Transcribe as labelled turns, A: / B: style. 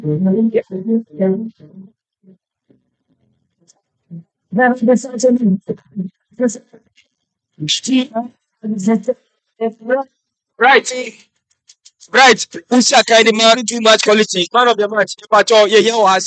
A: Right. Right. Usyaka the man too much quality. Man of the match. But yeah, yeah,